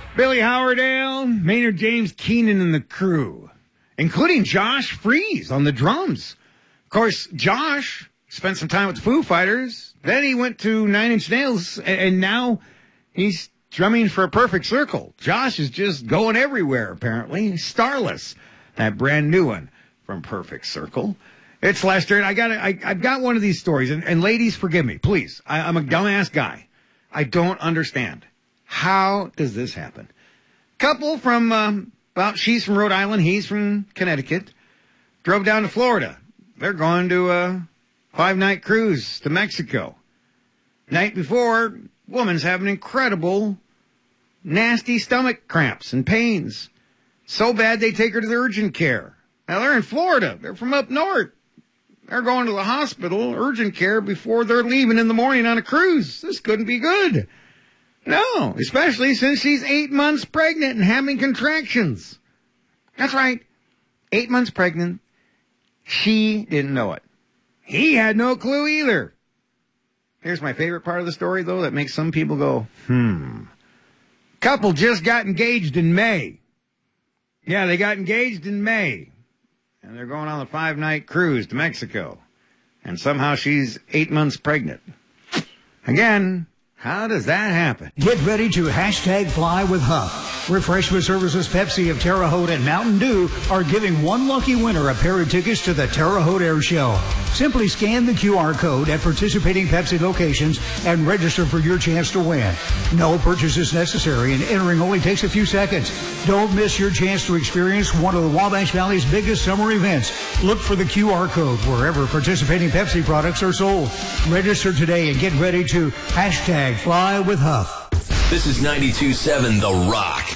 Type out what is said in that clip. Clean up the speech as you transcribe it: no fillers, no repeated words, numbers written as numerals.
Billy Howerdale, Maynard James Keenan and the crew, including Josh Freese on the drums. Of course, Josh spent some time with the Foo Fighters. Then he went to Nine Inch Nails, and now he's drumming for Perfect Circle. Josh is just going everywhere, apparently. Starless, that brand new one from Perfect Circle. It's Lester, and I've got one of these stories, and ladies, forgive me, please. I'm a dumbass guy. I don't understand. How does this happen? Couple from, she's from Rhode Island, he's from Connecticut, drove down to Florida. They're going to a 5-night cruise to Mexico. Night before, woman's having incredible, nasty stomach cramps and pains. So bad they take her to the urgent care. Now, they're in Florida. They're from up north. They're going to the hospital, urgent care, before they're leaving in the morning on a cruise. This couldn't be good. No, especially since she's 8 months pregnant and having contractions. That's right, 8 months pregnant. She didn't know it. He had no clue either. Here's my favorite part of the story, though, that makes some people go, Couple just got engaged in May. Yeah, they got engaged in May. And they're going on a 5-night cruise to Mexico. And somehow she's 8 months pregnant. Again, how does that happen? Get ready to #fly with Huff. Refreshment Services Pepsi of Terre Haute and Mountain Dew are giving one lucky winner a pair of tickets to the Terre Haute Air Show. Simply scan the QR code at participating Pepsi locations and register for your chance to win. No purchase is necessary and entering only takes a few seconds. Don't miss your chance to experience one of the Wabash Valley's biggest summer events. Look for the QR code wherever participating Pepsi products are sold. Register today and get ready to #fly with Huff. This is 92.7 The Rock.